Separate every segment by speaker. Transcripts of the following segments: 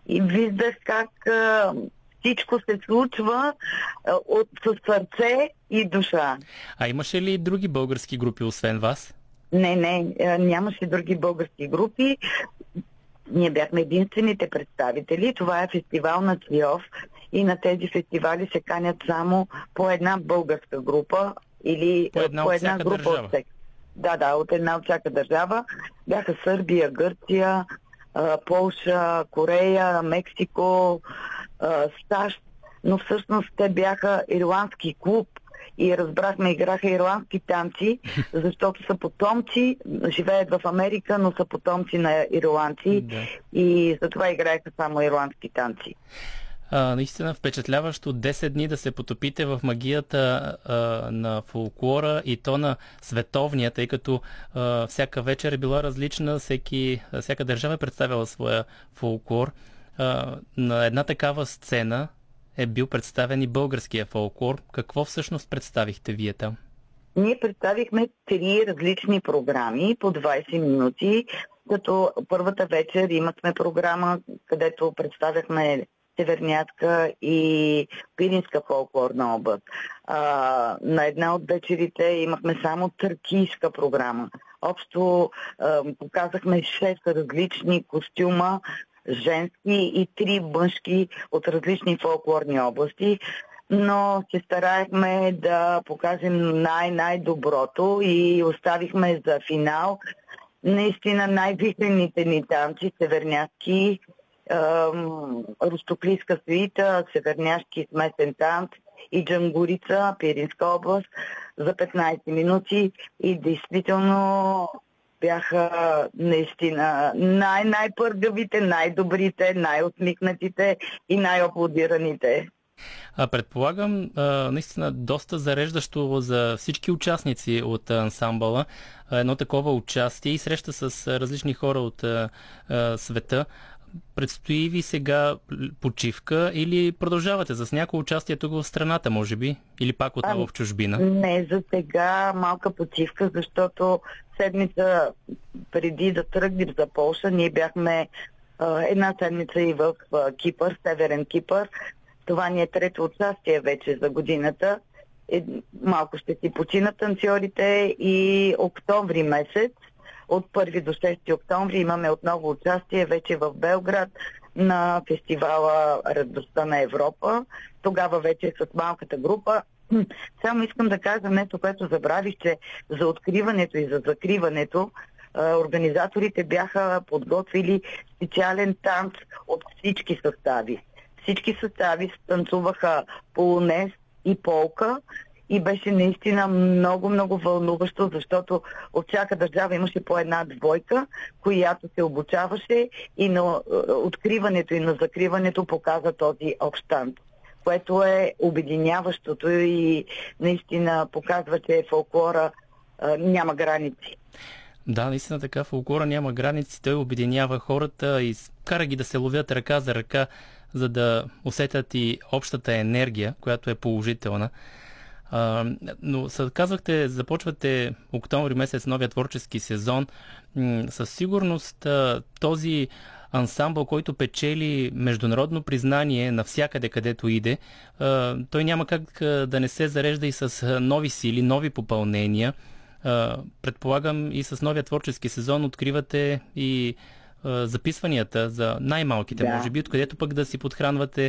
Speaker 1: и виждах как всичко се случва с сърце и душа.
Speaker 2: А имаше ли други български групи, освен вас?
Speaker 1: Не, нямаше други български групи. Ние бяхме единствените представители. Това е фестивал на Цвиов и на тези фестивали се канят само по една българска група или
Speaker 2: по една
Speaker 1: група
Speaker 2: държава.
Speaker 1: от всеки. Да, от една от всяка държава. Бяха Сърбия, Гърция, Полша, Корея, Мексико, САЩ, но всъщност те бяха ирландски клуб и разбрахме, играха ирландски танци, защото са потомци, живеят в Америка, но са потомци на ирландци и затова играеха само ирландски танци.
Speaker 2: Наистина впечатляващо 10 дни да се потопите в магията на фолклора и то на световния, тъй като всяка вечер е била различна, всяка държава е представила своя фолклор. На една такава сцена е бил представен и българския фолклор. Какво всъщност представихте вие там?
Speaker 1: Ние представихме 3 различни програми по 20 минути, като първата вечер имахме програма, където представяхме Севернятска и Пиринска фолклорна област. На една от вечерите имахме само тракийска програма. Общо показахме 6 различни костюма, женски и 3 мъжки от различни фолклорни области, но се стараехме да покажем най-доброто и оставихме за финал наистина най-вихрените ни танци, северняцки, рустоклийска суита, северняшки смесен танц и джангурица, Пиринска област, за 15 минути и действително бяха наистина най-пъргавите, най-добрите, най-усмихнатите и най-аплодираните.
Speaker 2: Предполагам, наистина доста зареждащо за всички участници от ансамбъла едно такова участие и среща с различни хора от света. Предстои ви сега почивка или продължавате с някое участие тук в страната, може би? Или пак отново в чужбина?
Speaker 1: Не, за сега малка почивка, защото седмица преди да тръгнем за Полша, ние бяхме една седмица и в Кипър, Северен Кипър. Това ни е трето участие вече за годината. Малко ще си починат танцорите и октомври месец, от 1 до 6 октомври имаме отново участие вече в Белград на фестивала Радостта на Европа. Тогава вече с малката група. Само искам да кажа нещо, което забравих, че за откриването и за закриването организаторите бяха подготвили специален танц от всички състави. Всички състави танцуваха полонез и полка и беше наистина много вълнуващо, защото от всяка държава имаше по една двойка, която се обучаваше и на откриването и на закриването показа този общ танц, което е обединяващото и наистина показва, че фолклора няма граници.
Speaker 2: Да, наистина така, фолклора няма граници, той обединява хората и кара ги да се ловят ръка за ръка, за да усетят и общата енергия, която е положителна. Но казвахте, започвате октомври месец новия творчески сезон. Със сигурност този ансамбъл, който печели международно признание навсякъде, където иде, той няма как да не се зарежда и с нови сили, нови попълнения. Предполагам и с новия творчески сезон откривате и записванията за най-малките, може би, откъдето пък да си подхранвате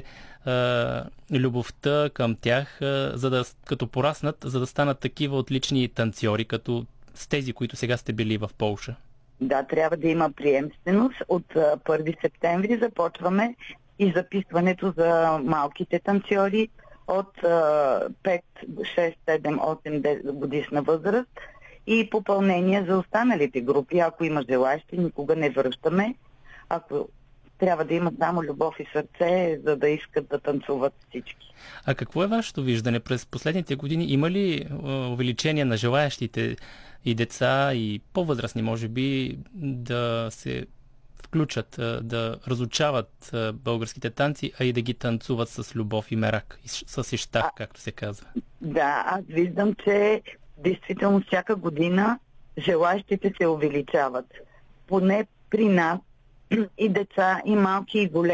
Speaker 2: любовта към тях, за да, като пораснат, за да станат такива отлични танцори, като с тези, които сега сте били в Полша.
Speaker 1: Да, трябва да има приемственост. От 1 септември започваме и записването за малките танцори от 5, 6, 7, 8, 10 годишна възраст и попълнение за останалите групи. Ако има желаещи, никога не връщаме. Ако трябва да има само любов и сърце, за да искат да танцуват всички.
Speaker 2: А какво е вашето виждане? През последните години има ли увеличение на желаящите и деца, и по-възрастни, може би, да се включат, да разучават българските танци, а и да ги танцуват с любов и мерак, с ищах, както се казва? Да,
Speaker 1: аз виждам, че действително всяка година желаящите се увеличават. Поне при нас и деца, и малки, и големи.